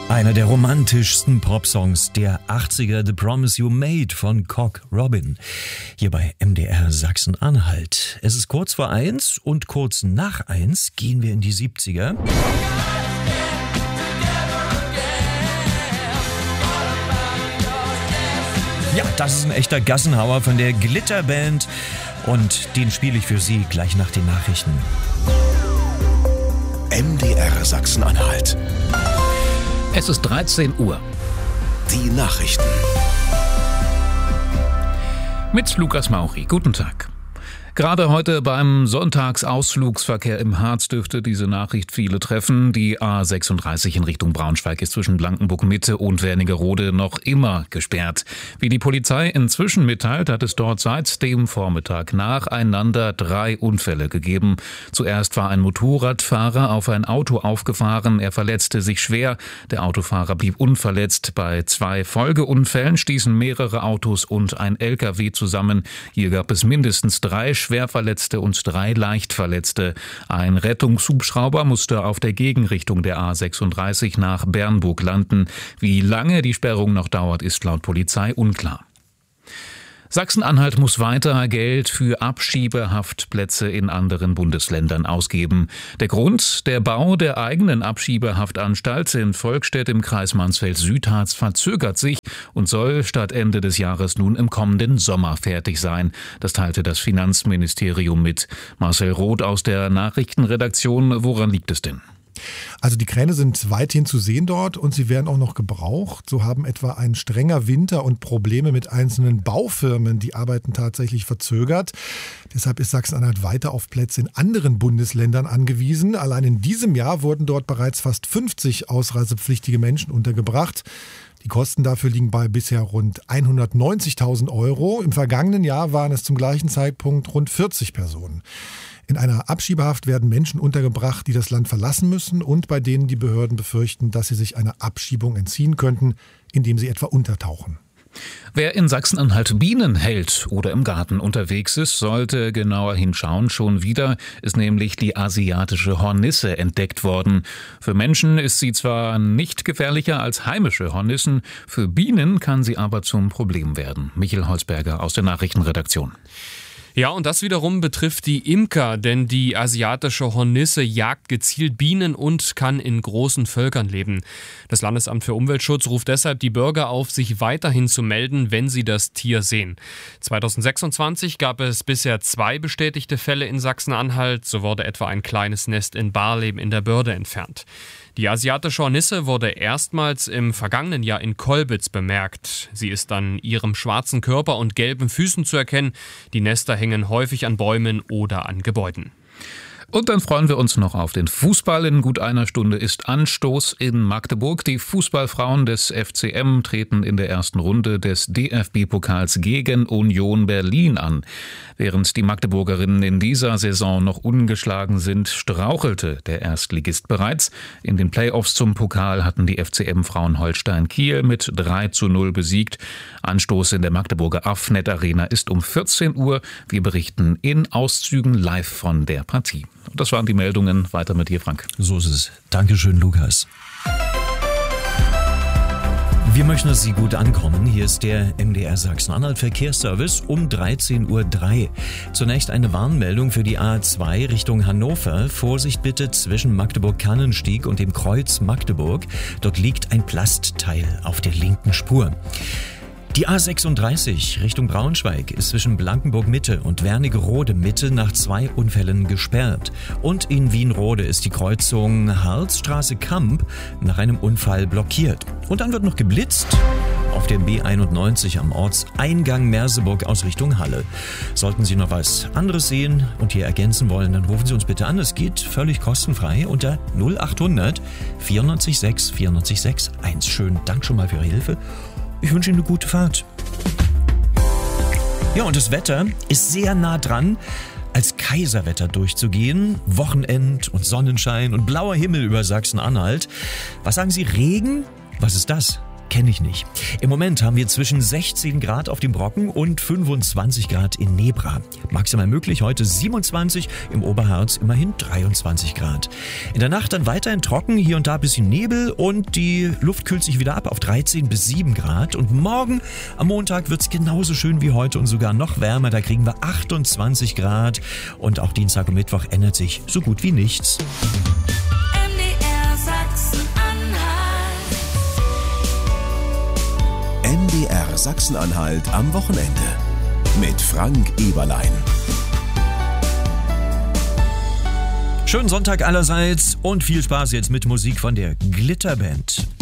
Einer der romantischsten Popsongs der 80er, The Promise You Made von Cock Robin. Hier bei MDR Sachsen-Anhalt. Es ist kurz vor 1 und kurz nach 1 gehen wir in die 70er. Ja, das ist ein echter Gassenhauer von der Glitterband und den spiele ich für Sie gleich nach den Nachrichten. MDR Sachsen-Anhalt. Es ist 13 Uhr. Die Nachrichten. Mit Lukas Mauchi. Guten Tag. Gerade heute beim Sonntagsausflugsverkehr im Harz dürfte diese Nachricht viele treffen. Die A36 in Richtung Braunschweig ist zwischen Blankenburg-Mitte und Wernigerode noch immer gesperrt. Wie die Polizei inzwischen mitteilt, hat es dort seit dem Vormittag nacheinander 3 Unfälle gegeben. Zuerst war ein Motorradfahrer auf ein Auto aufgefahren. Er verletzte sich schwer. Der Autofahrer blieb unverletzt. Bei 2 Folgeunfällen stießen mehrere Autos und ein LKW zusammen. Hier gab es mindestens 3 Schwerverletzte und 3 Leichtverletzte. Ein Rettungshubschrauber musste auf der Gegenrichtung der A36 nach Bernburg landen. Wie lange die Sperrung noch dauert, ist laut Polizei unklar. Sachsen-Anhalt muss weiter Geld für Abschiebehaftplätze in anderen Bundesländern ausgeben. Der Grund: der Bau der eigenen Abschiebehaftanstalt in Volkstedt im Kreis Mansfeld-Südharz verzögert sich und soll statt Ende des Jahres nun im kommenden Sommer fertig sein. Das teilte das Finanzministerium mit. Marcel Roth aus der Nachrichtenredaktion. Woran liegt es denn? Also die Kräne sind weithin zu sehen dort und sie werden auch noch gebraucht. So haben etwa ein strenger Winter und Probleme mit einzelnen Baufirmen die Arbeiten tatsächlich verzögert. Deshalb ist Sachsen-Anhalt weiter auf Plätze in anderen Bundesländern angewiesen. Allein in diesem Jahr wurden dort bereits fast 50 ausreisepflichtige Menschen untergebracht. Die Kosten dafür liegen bei bisher rund 190.000 €. Im vergangenen Jahr waren es zum gleichen Zeitpunkt rund 40 Personen. In einer Abschiebehaft werden Menschen untergebracht, die das Land verlassen müssen und bei denen die Behörden befürchten, dass sie sich einer Abschiebung entziehen könnten, indem sie etwa untertauchen. Wer in Sachsen-Anhalt Bienen hält oder im Garten unterwegs ist, sollte genauer hinschauen. Schon wieder ist nämlich die asiatische Hornisse entdeckt worden. Für Menschen ist sie zwar nicht gefährlicher als heimische Hornissen, für Bienen kann sie aber zum Problem werden. Michael Holzberger aus der Nachrichtenredaktion. Ja, und das wiederum betrifft die Imker, denn die asiatische Hornisse jagt gezielt Bienen und kann in großen Völkern leben. Das Landesamt für Umweltschutz ruft deshalb die Bürger auf, sich weiterhin zu melden, wenn sie das Tier sehen. 2026 gab es bisher 2 bestätigte Fälle in Sachsen-Anhalt. So wurde etwa ein kleines Nest in Barleben in der Börde entfernt. Die asiatische Hornisse wurde erstmals im vergangenen Jahr in Kolbitz bemerkt. Sie ist an ihrem schwarzen Körper und gelben Füßen zu erkennen. Die Nester hängen häufig an Bäumen oder an Gebäuden. Und dann freuen wir uns noch auf den Fußball. In gut einer Stunde ist Anstoß in Magdeburg. Die Fußballfrauen des FCM treten in der ersten Runde des DFB-Pokals gegen Union Berlin an. Während die Magdeburgerinnen in dieser Saison noch ungeschlagen sind, strauchelte der Erstligist bereits. In den Playoffs zum Pokal hatten die FCM-Frauen Holstein Kiel mit 3:0 besiegt. Anstoß in der Magdeburger Afnet Arena ist um 14 Uhr. Wir berichten in Auszügen live von der Partie. Das waren die Meldungen. Weiter mit dir, Frank. So ist es. Dankeschön, Lukas. Wir möchten, dass Sie gut ankommen. Hier ist der MDR Sachsen-Anhalt Verkehrsservice um 13:03 Uhr. Zunächst eine Warnmeldung für die A2 Richtung Hannover. Vorsicht bitte zwischen Magdeburg-Kannenstieg und dem Kreuz Magdeburg. Dort liegt ein Plastteil auf der linken Spur. Die A36 Richtung Braunschweig ist zwischen Blankenburg-Mitte und Wernigerode-Mitte nach 2 Unfällen gesperrt. Und in Wienrode ist die Kreuzung Harzstraße-Kamp nach einem Unfall blockiert. Und dann wird noch geblitzt auf der B91 am Ortseingang Merseburg aus Richtung Halle. Sollten Sie noch was anderes sehen und hier ergänzen wollen, dann rufen Sie uns bitte an. Es geht völlig kostenfrei unter 0800 94 6 94 6 1. Schönen Dank schon mal für Ihre Hilfe. Ich wünsche Ihnen eine gute Fahrt. Ja, und das Wetter ist sehr nah dran, als Kaiserwetter durchzugehen. Wochenend und Sonnenschein und blauer Himmel über Sachsen-Anhalt. Was sagen Sie, Regen? Was ist das? kenne ich nicht. Im Moment haben wir zwischen 16 Grad auf dem Brocken und 25 Grad in Nebra. Maximal möglich heute 27, im Oberharz immerhin 23 Grad. In der Nacht dann weiterhin trocken, hier und da ein bisschen Nebel und die Luft kühlt sich wieder ab auf 13 bis 7 Grad. Und morgen am Montag wird es genauso schön wie heute und sogar noch wärmer. Da kriegen wir 28 Grad und auch Dienstag und Mittwoch ändert sich so gut wie nichts. MDR Sachsen-Anhalt am Wochenende mit Frank Eberlein. Schönen Sonntag allerseits und viel Spaß jetzt mit Musik von der Glitterband.